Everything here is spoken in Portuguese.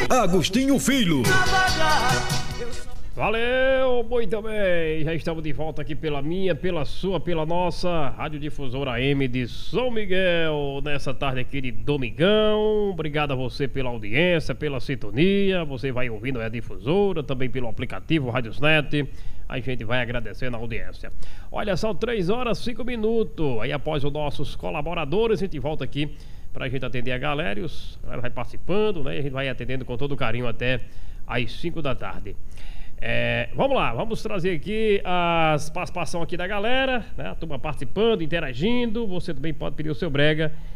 Agostinho Filho. Valeu, muito bem. Já estamos de volta aqui pela minha, pela sua, pela nossa Radiodifusora AM de São Miguel, nessa tarde aqui de domingão. Obrigado a você pela audiência, pela sintonia. Você vai ouvindo a difusora, também pelo aplicativo Radiosnet. A gente vai agradecendo a audiência. Olha, são 3h05. Aí após os nossos colaboradores, a gente volta aqui pra gente atender a galera. A galera vai participando, né? E a gente vai atendendo com todo carinho até às 5 da tarde. Vamos lá, vamos trazer aqui as participações aqui da galera, né? A turma participando, interagindo. Você também pode pedir o seu brega